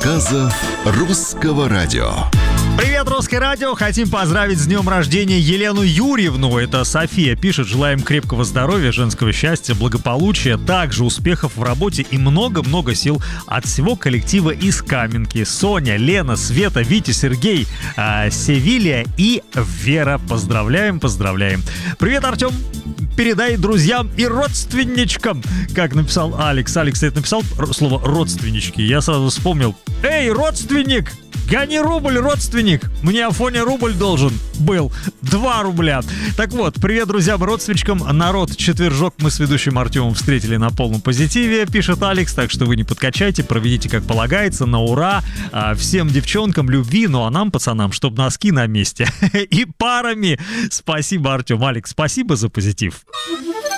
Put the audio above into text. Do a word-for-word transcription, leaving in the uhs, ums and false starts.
рассказов русского радио. Привет, Русское радио! Хотим поздравить с днем рождения Елену Юрьевну. Это София пишет. Желаем крепкого здоровья, женского счастья, благополучия, также успехов в работе и много-много сил от всего коллектива из Каменки. Соня, Лена, Света, Витя, Сергей, э, Севилия и Вера. Поздравляем, поздравляем. Привет, Артем! Передай друзьям и родственничкам, как написал Алекс. Алекс, это написал слово «родственнички». Я сразу вспомнил. Эй, родственник! Гони рубль, родственник! Мне Афоня рубль должен был. Два рубля. Так вот, привет друзьям и родственничкам. Народ, четвержок мы с ведущим Артемом встретили на полном позитиве, пишет Алекс. Так что вы не подкачайте, проведите как полагается, на ура. Всем девчонкам любви, ну а нам, пацанам, чтобы носки на месте. И парами. Спасибо, Артем. Алекс, спасибо за позитив.